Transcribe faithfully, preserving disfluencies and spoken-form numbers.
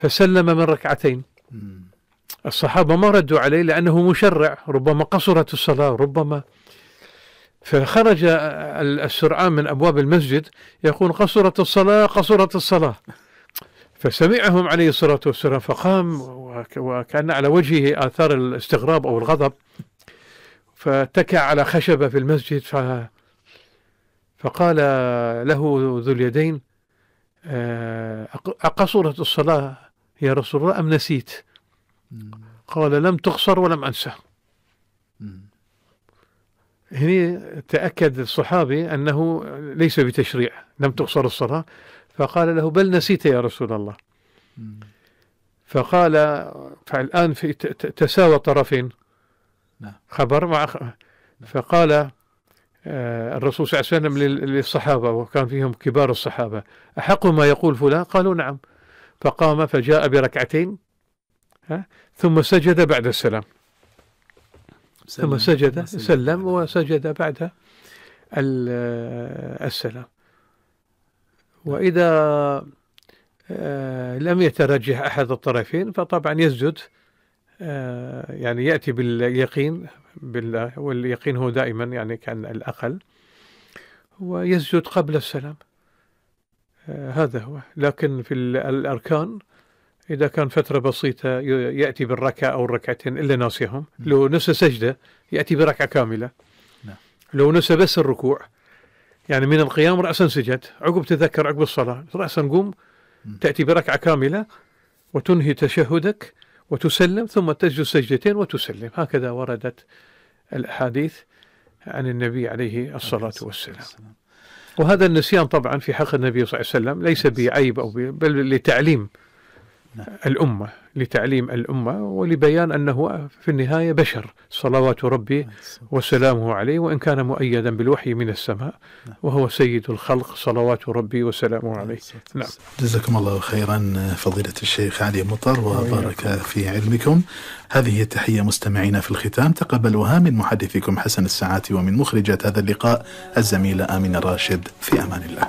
فسلم من ركعتين. الصحابة ما ردوا عليه لأنه مشرع، ربما قصرت الصلاة ربما. فخرج السرعان من أبواب المسجد يقول قصرت الصلاة قصرت الصلاة. فسمعهم عليه الصلاة والسلام فقام وكان على وجهه آثار الاستغراب أو الغضب، فاتكى على خشبة في المسجد. فقال له ذو اليدين أقصرت الصلاة يا رسول الله أم نسيت؟ قال لم تقصر ولم أنسى. هنا تأكد الصحابي أنه ليس بتشريع، لم تقصر الصلاة. فقال له بل نسيت يا رسول الله. فقال فالآن في تساوى طرفين خبر مع. فقال الرسول صلى الله عليه وسلم للصحابة وكان فيهم كبار الصحابة أحق ما يقول فلان؟ قالوا نعم. فقام فجاء بركعتين ثم سجد بعد السلام، ثم سجد سلم وسجد بعد السلام. وإذا لم يترجح أحد الطرفين فطبعا يسجد، يعني يأتي باليقين بالله، واليقين هو دائما يعني كان الأقل، ويسجد قبل السلام. هذا هو. لكن في الأركان إذا كان فترة بسيطة يأتي بالركعة أو الركعتين إلا ناسيهم. لو نسى سجدة يأتي بركعة كاملة. لو نسى بس الركوع يعني من القيام رأسا سجد، عقب تذكر عقب الصلاة رأسا قوم، تأتي بركعة كاملة وتنهي تشهدك وتسلم ثم تسجد سجدتين وتسلم. هكذا وردت الأحاديث عن النبي عليه الصلاة والسلام. وهذا النسيان طبعا في حق النبي صلى الله عليه وسلم ليس بعيب أو بل لتعليم الأمة، لتعليم الأمة ولبيان أنه في النهاية بشر صلوات ربي وسلامه عليه، وإن كان مؤيدا بالوحي من السماء وهو سيد الخلق صلوات ربي وسلامه عليه. نعم. جزاكم الله خيرا فضيلة الشيخ علي مطر وبارك في علمكم. هذه التحية مستمعينا في الختام تقبلوها من محدثكم حسن الساعات ومن مخرجة هذا اللقاء الزميلة آمنة راشد. في أمان الله.